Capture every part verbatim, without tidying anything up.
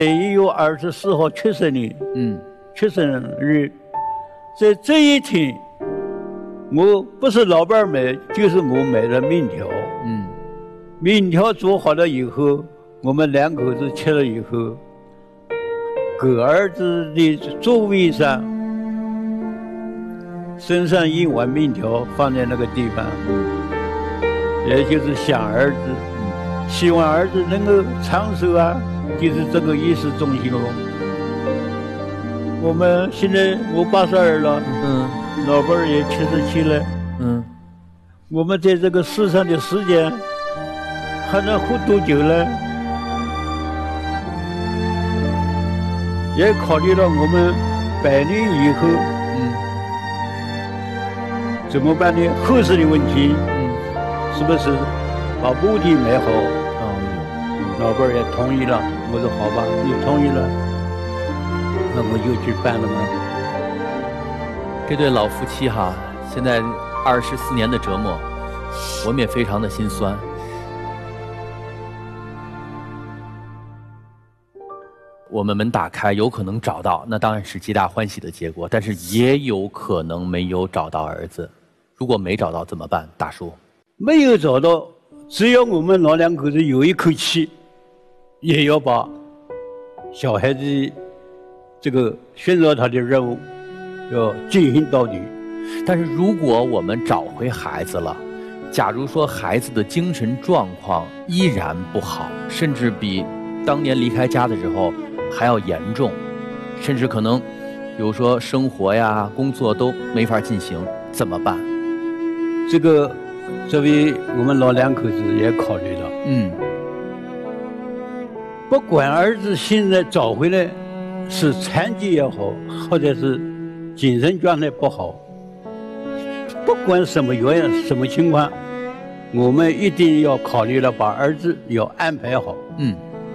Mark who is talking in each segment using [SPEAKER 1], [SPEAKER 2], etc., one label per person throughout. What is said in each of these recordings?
[SPEAKER 1] 也有二十四号出生的，嗯，出生日，在这一天，我不是老板买，就是我买的面条，嗯，面条做好了以后，我们两口子吃了以后，给儿子的座位上，身上一碗面条放在那个地方，也就是想儿子，希望儿子能够长寿啊。就是这个意识中心了。我们现在我八十二了，嗯，老伴儿也七十七了，嗯，我们在这个世上的时间还能活多久呢？也考虑到我们百年以后，嗯，怎么办呢？后事的问题，嗯，是不是把墓地买好？老伴儿也同意了，我说好吧，你同意了，那我就去办了嘛。
[SPEAKER 2] 这对老夫妻哈，现在二十四年的折磨，我们也非常的心酸。我们门打开，有可能找到，那当然是皆大欢喜的结果，但是也有可能没有找到儿子。如果没找到怎么办，大叔？
[SPEAKER 1] 没有找到，只要我们老两口子有一口气。也要把小孩子这个寻找他的任务要进行到底。
[SPEAKER 2] 但是如果我们找回孩子了，假如说孩子的精神状况依然不好，甚至比当年离开家的时候还要严重，甚至可能比如说生活呀工作都没法进行，怎么办？
[SPEAKER 1] 这个作为我们老两口子也考虑了，嗯，不管儿子现在找回来是残疾也好，或者是精神状态不好，不管什么原因什么情况，我们一定要考虑了把儿子要安排好。嗯，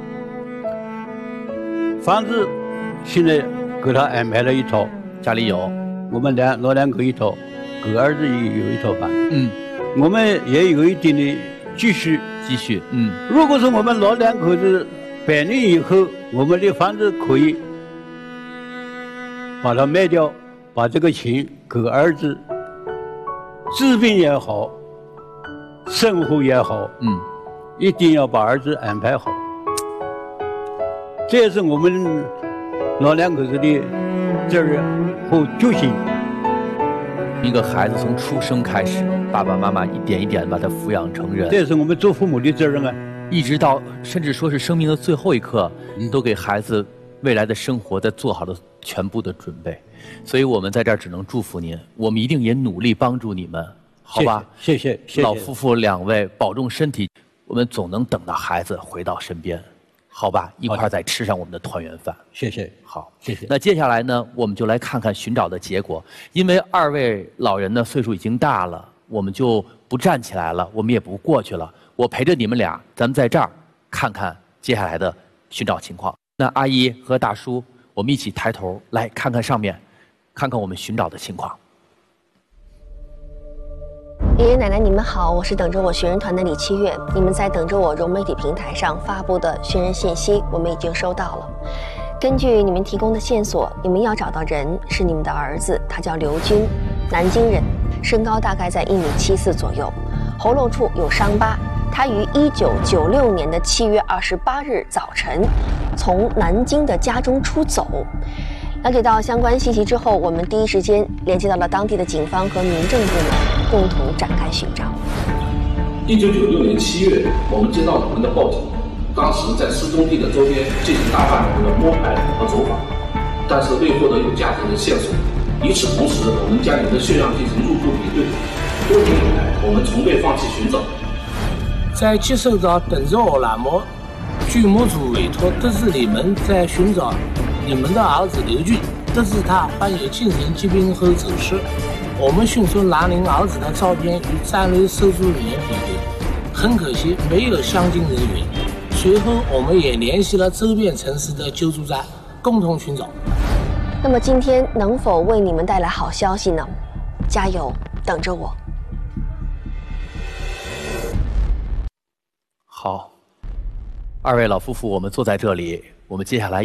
[SPEAKER 1] 房子现在给他安排了一套，
[SPEAKER 2] 家里有，
[SPEAKER 1] 我们两老两口一套，给儿子也有一套房。嗯，我们也有一定的积蓄，
[SPEAKER 2] 积蓄。嗯，
[SPEAKER 1] 如果说我们老两口子百年以后，我们的房子可以把它卖掉，把这个钱给儿子治病也好，生活也好，嗯，一定要把儿子安排好。这也是我们老两口子的责任和决心。
[SPEAKER 2] 一个孩子从出生开始，爸爸妈妈一点一点把他抚养成人，
[SPEAKER 1] 这也是我们做父母的责任啊。
[SPEAKER 2] 一直到甚至说是生命的最后一刻，嗯、都给孩子未来的生活在做好了全部的准备。所以我们在这儿只能祝福您，我们一定也努力帮助你们，好吧？
[SPEAKER 1] 谢谢，谢谢
[SPEAKER 2] 老夫妇两位保重身体，我们总能等到孩子回到身边，好吧？一块儿再吃上我们的团圆饭。
[SPEAKER 1] 谢谢，
[SPEAKER 2] 好，
[SPEAKER 1] 谢谢。
[SPEAKER 2] 那接下来呢，我们就来看看寻找的结果。因为二位老人呢岁数已经大了，我们就不站起来了，我们也不过去了。我陪着你们俩，咱们在这儿看看接下来的寻找情况。那阿姨和大叔，我们一起抬头来看看上面，看看我们寻找的情况。
[SPEAKER 3] 爷爷奶奶，你们好，我是等着我寻人团的李七月。你们在等着我融媒体平台上发布的寻人信息，我们已经收到了。根据你们提供的线索，你们要找到人是你们的儿子，他叫刘军，南京人，身高大概在一米七四左右，喉咙处有伤疤。他于一九九六年的七月二十八日早晨从南京的家中出走。了解到相关信息之后，我们第一时间联系到了当地的警方和民政部门，共同展开寻找。
[SPEAKER 4] 一九九六年七月，我们接到你们的报警，当时在失踪地的周边进行大范围的摸排和走访，但是未获得有价值的线索。与此同时，我们将你的血样进行入户比对，多年以来，我们从未放弃寻找。
[SPEAKER 5] 在接受到等着我栏目据目组委托，得知你们在寻找你们的儿子刘俊，得知他患有精神疾病后走失，我们迅速拿您儿子的照片与站内搜救人员比对，很可惜没有相近人员。随后我们也联系了周边城市的救助站，共同寻找。
[SPEAKER 3] 那么今天能否为你们带来好消息呢？加油，等着我。
[SPEAKER 2] 好，二位老夫妇，我们坐在这里， 我们接下来